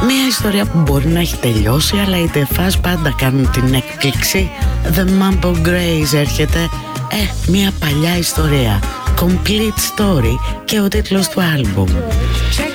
Μια ιστορία που μπορεί να έχει τελειώσει, αλλά οι τεφάς πάντα κάνουν την έκπληξη. The Mambo Grays έρχεται. Μια παλιά ιστορία. Complete Story και ο τίτλος του άλμπουμ.